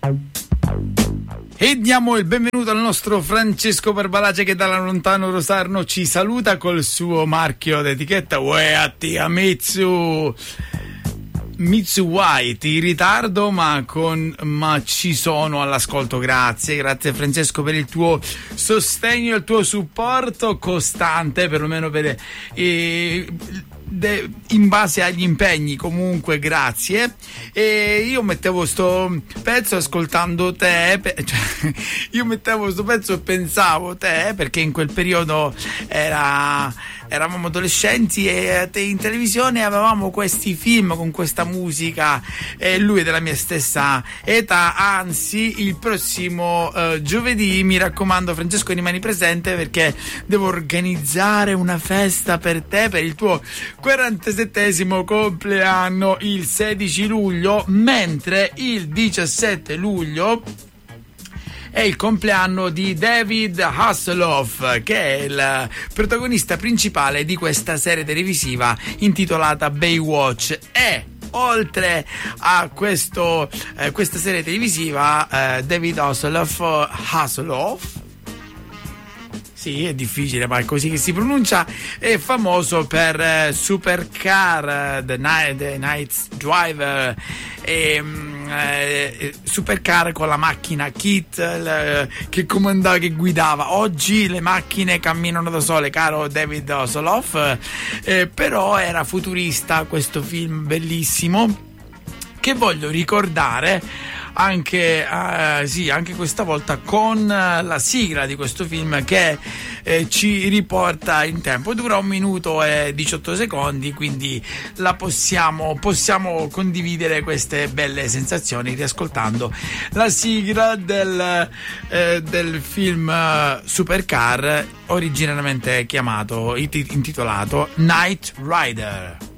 E diamo il benvenuto al nostro Francesco Barbalace che dalla lontano Rosarno ci saluta col suo marchio d'etichetta Ueatti Mitsu White, in ritardo ma ci sono all'ascolto. Grazie Francesco per il tuo sostegno e il tuo supporto costante, perlomeno in base agli impegni. Comunque grazie. E io mettevo sto pezzo ascoltando te, io mettevo sto pezzo e pensavo te, perché in quel periodo eravamo adolescenti e in televisione avevamo questi film con questa musica, e lui è della mia stessa età. Anzi, il prossimo giovedì, mi raccomando Francesco, rimani presente perché devo organizzare una festa per te per il tuo 47esimo compleanno il 16 luglio, mentre il 17 luglio è il compleanno di David Hasselhoff, che è il protagonista principale di questa serie televisiva intitolata Baywatch. E oltre a questa serie televisiva, David Hasselhoff, sì, è difficile, ma è così che si pronuncia, è famoso per Supercar, The Night Driver, Supercar con la macchina Kit che comandava, che guidava. Oggi le macchine camminano da sole, caro David Hasselhoff, però era futurista questo film bellissimo che voglio ricordare anche questa volta con la sigla di questo film che ci riporta in tempo. Dura 1 minuto e 18 secondi, quindi possiamo condividere queste belle sensazioni riascoltando la sigla del film Supercar, originariamente intitolato Night Rider.